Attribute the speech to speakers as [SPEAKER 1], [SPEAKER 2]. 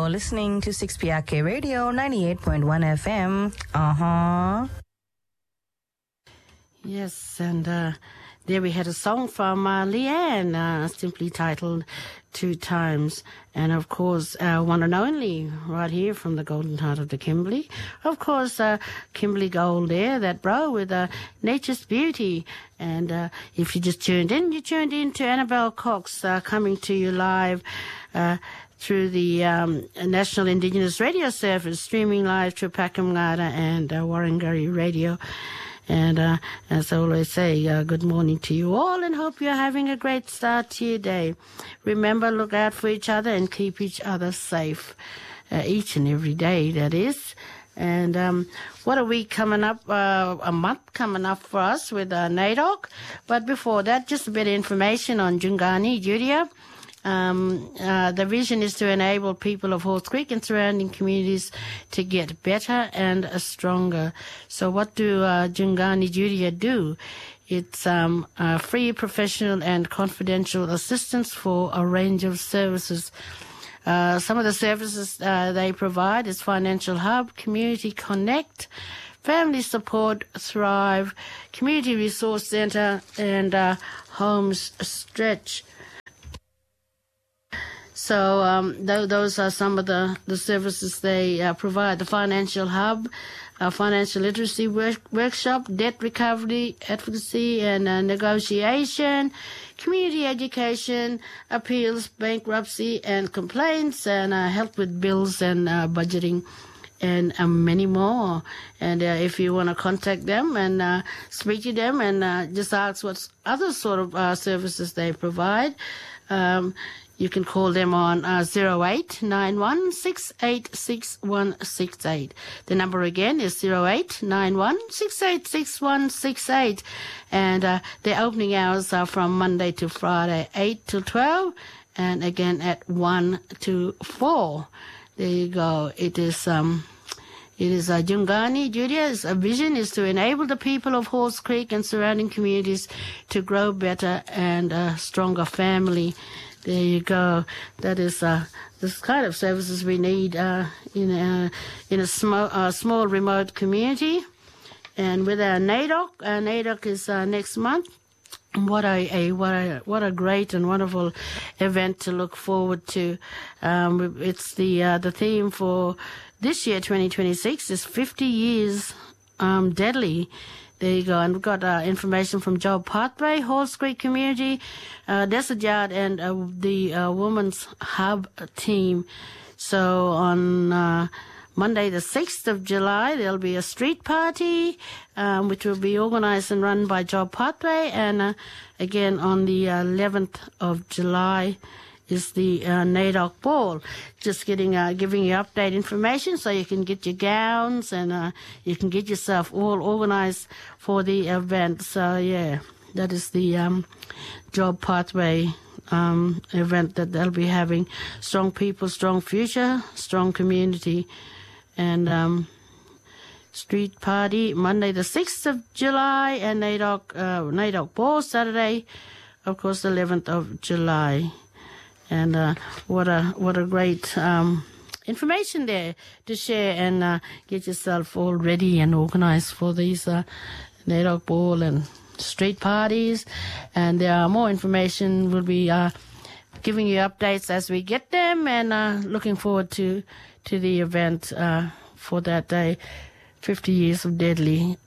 [SPEAKER 1] You're listening to 6PRK Radio 98.1 FM.
[SPEAKER 2] Yes, and there we had a song from Leanne, simply titled Two Times. And, of course, our one and only right here from the Golden Heart of the Kimberley. Of course, Kimberley Gold there, that bro with Nature's Beauty. And if you just tuned in, you tuned in to Annabelle Cox coming to you live through the National Indigenous Radio Service, streaming live through Pakamgata and Warringari Radio. And as I always say, good morning to you all, and hope you're having a great start to your day. Remember, look out for each other and keep each other safe each and every day, that is. And what a week coming up, a month coming up for us with NAIDOC. But before that, just a bit of information on Jungani Judea. The vision is to enable people of Halls Creek and surrounding communities to get better and stronger. So what do Jungani Judea do? It's free, professional and confidential assistance for a range of services. Some of the services they provide is Financial Hub, Community Connect, Family Support, Thrive, Community Resource Centre and Homes Stretch. So those are some of the services they provide. The Financial Hub, Financial Literacy Workshop, Debt Recovery, Advocacy and Negotiation, Community Education, Appeals, Bankruptcy and Complaints, and help with bills and budgeting, and many more. And if you want to contact them and speak to them and just ask what other sort of services they provide, you can call them on 0891686168. The number again is 0891686168. And their opening hours are from Monday to Friday, 8 to 12, and again at 1 to 4. There you go. It is Jungani Judea's vision is to enable the people of Halls Creek and surrounding communities to grow better and a stronger family. There you go. That is this kind of services we need in a small remote community. And with our NAIDOC is next month. What a great and wonderful event to look forward to. It's the theme for this year, 2026, is 50 years deadly. There you go. And we've got information from Job Pathway, Halls Creek Community, Desert Yard, and the Women's Hub team. So on Monday the 6th of July, there'll be a street party, which will be organised and run by Job Pathway. And again, on the 11th of July is the NAIDOC Ball. Just giving you update information so you can get your gowns and you can get yourself all organised for the event. So, yeah, that is the Job Pathway event that they'll be having. Strong people, strong future, strong community. And street party Monday the 6th of July, and NAIDOC Ball Saturday, of course, the 11th of July. And what a great information there to share and get yourself all ready and organised for these NAIDOC Ball and street parties. And there are more information. We'll be giving you updates as we get them, and looking forward to the event for that day. 50 years of deadly